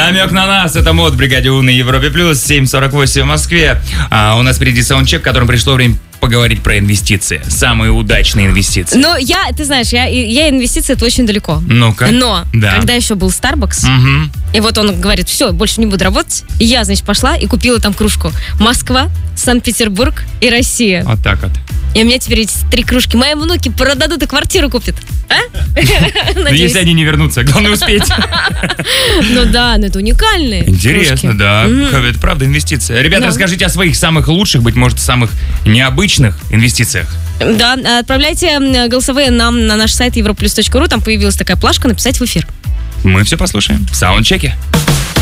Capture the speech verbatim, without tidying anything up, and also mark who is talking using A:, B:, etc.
A: Намек на нас. Это мод в бригаде У на Европе Плюс. семь сорок восемь в Москве. А у нас впереди саундчек, в котором пришло время поговорить про инвестиции. Самые удачные инвестиции.
B: Ну, я, ты знаешь, я, я инвестиции, это очень далеко.
A: Ну-ка.
B: Но,
A: да.
B: когда еще был Starbucks,
A: угу.
B: и вот он говорит, все, больше не буду работать, и я, значит, пошла и купила там кружку. Москва, Санкт-Петербург и Россия.
A: Вот так вот.
B: И у меня теперь эти три кружки. Мои внуки продадут и квартиру купят. А?
A: Ну, если они не вернутся, главное успеть.
B: Ну да, но это уникальные
A: Интересно, да. Это правда инвестиция. Ребята, расскажите о своих самых лучших, быть может, самых необычных инвестициях.
B: Да, отправляйте голосовые нам на наш сайт европлюс точка ру. Там появилась такая плашка «Написать в эфир».
A: Мы все послушаем в саундчеке.